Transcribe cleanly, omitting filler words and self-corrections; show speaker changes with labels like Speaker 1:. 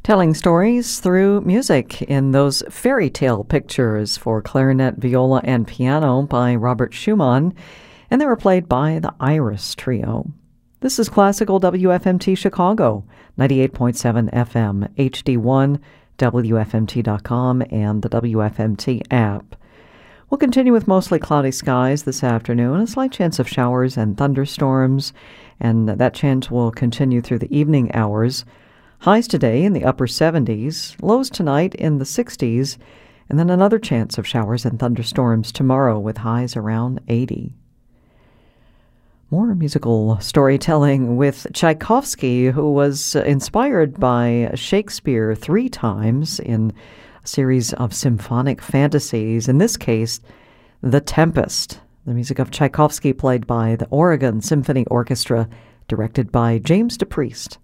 Speaker 1: Telling stories through music in those fairy tale pictures for clarinet, viola, and piano by Robert Schumann, and they were played by the Iris Trio. This is Classical WFMT Chicago, 98.7 FM, HD1, WFMT.com, and the WFMT app. We'll continue with mostly cloudy skies this afternoon, a slight chance of showers and thunderstorms, and that chance will continue through the evening hours. Highs today in the upper 70s, lows tonight in the 60s, and then another chance of showers and thunderstorms tomorrow with highs around 80. More musical storytelling with Tchaikovsky, who was inspired by Shakespeare 3 times in a series of symphonic fantasies. In this case, The Tempest, the music of Tchaikovsky played by the Oregon Symphony Orchestra, directed by James DePriest.